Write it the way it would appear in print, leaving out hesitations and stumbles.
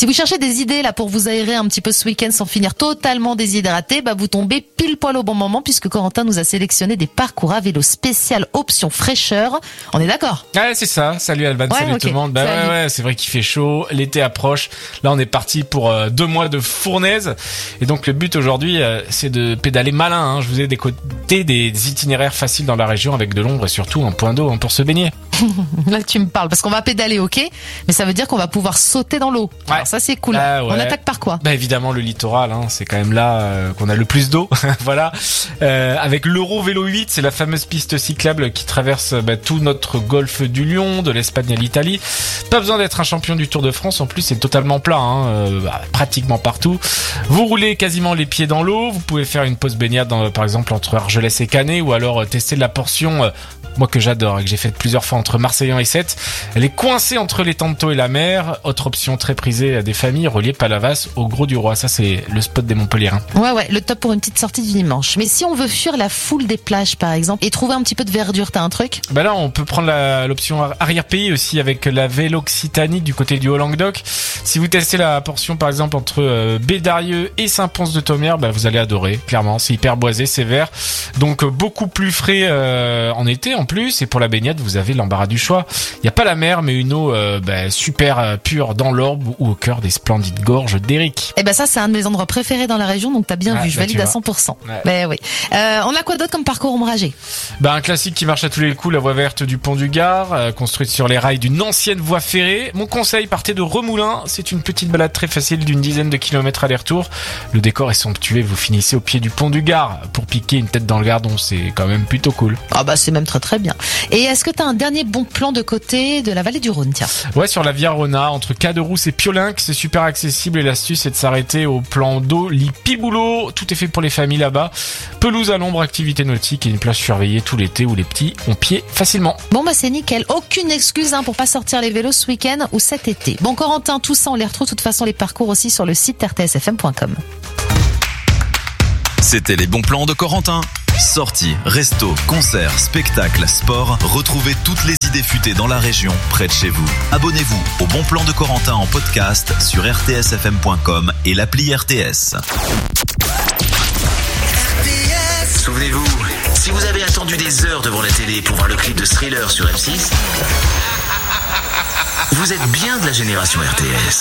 Si vous cherchez des idées là pour vous aérer un petit peu ce week-end sans finir totalement déshydraté, vous tombez pile poil au bon moment puisque Corentin nous a sélectionné des parcours à vélo spécial option fraîcheur. On est d'accord? Ouais, c'est ça. Salut Alban, salut tout le monde. Ouais, c'est vrai qu'il fait chaud, l'été approche. Là, on est parti pour 2 mois de fournaise. Et donc le but aujourd'hui, c'est de pédaler malin. Je vous ai décoté des itinéraires faciles dans la région avec de l'ombre et surtout un point d'eau pour se baigner. Là tu me parles parce qu'on va pédaler, ok, mais ça veut dire qu'on va pouvoir sauter dans l'eau. Ouais. Alors ça c'est cool. On attaque par quoi? Évidemment le littoral, c'est quand même là qu'on a le plus d'eau. Voilà. Avec l'Euro Vélo 8, c'est la fameuse piste cyclable qui traverse tout notre golfe du Lion, de l'Espagne à l'Italie. Pas besoin d'être un champion du Tour de France, en plus c'est totalement plat, pratiquement partout. Vous roulez quasiment les pieds dans l'eau, vous pouvez faire une pause baignade par exemple entre Argelès et Canet, ou alors tester la portion moi que j'adore et que j'ai faite plusieurs fois entre Marseillan et Sète. Elle est coincée entre les Tantos et la mer. Autre option très prisée des familles, reliée Palavas au Gros du Roi. Ça c'est le spot des Montpelliérains. Ouais, le top pour une petite sortie du dimanche. Mais si on veut fuir la foule des plages par exemple et trouver un petit peu de verdure, t'as un truc? Là on peut prendre l'option arrière-pays aussi avec la Véloccitanie du côté du Haut-Languedoc. Si vous testez la portion par exemple entre Bédarieux et Saint-Pons-de-Thomières, vous allez adorer, clairement. C'est hyper boisé, c'est vert. Donc beaucoup plus frais en été en plus. Et pour la baignade, vous avez l'embarras du choix. Il n'y a pas la mer, mais une eau super pure dans l'Orbe ou au cœur des splendides gorges d'Éric. Ça c'est un de mes endroits préférés dans la région, donc t'as bien vu, je valide à 100%. Ouais. Oui. On a quoi d'autre comme parcours ombragé? Un classique qui marche à tous les coups, la voie verte du Pont du Gard, construite sur les rails d'une ancienne voie ferrée. Mon conseil, partez de Remoulins. C'est une petite balade très facile d'une dizaine de kilomètres aller-retour. Le décor est somptueux, vous finissez au pied du Pont du Gard pour piquer une tête dans le Gardon. C'est quand même plutôt cool. C'est même très bien. Et est-ce que t'as un dernier bon plan de côté de la vallée du Rhône, tiens? Ouais, sur la Via Rona, entre Caderousse et Piolinc, c'est super accessible et l'astuce c'est de s'arrêter au plan d'eau Lipiboulot. Tout est fait pour les familles là-bas. Pelouse à l'ombre, activité nautique et une plage surveillée tout l'été où les petits ont pied facilement. C'est nickel. Aucune excuse pour pas sortir les vélos ce week-end ou cet été. Bon Corentin, tout ça on les retrouve de toute façon les parcours aussi sur le site rtsfm.com. C'était les bons plans de Corentin. Sorties, restos, concerts, spectacles, sport, retrouvez toutes les idées futées dans la région, près de chez vous. Abonnez-vous au Bon Plan de Corentin en podcast sur rtsfm.com et l'appli RTS. Souvenez-vous, si vous avez attendu des heures devant la télé pour voir le clip de Thriller sur M6, vous êtes bien de la génération RTS.